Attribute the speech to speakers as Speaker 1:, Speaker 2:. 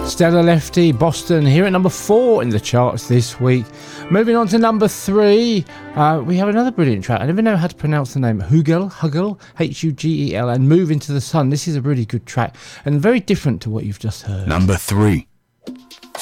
Speaker 1: Stella Lefty, Boston, here at number 4 in the charts this week. Moving on to number 3, we have another brilliant track. I never know how to pronounce the name. Hugel, Hugel, and Move Into the Sun. This is a really good track and very different to what you've just heard.
Speaker 2: Number 3.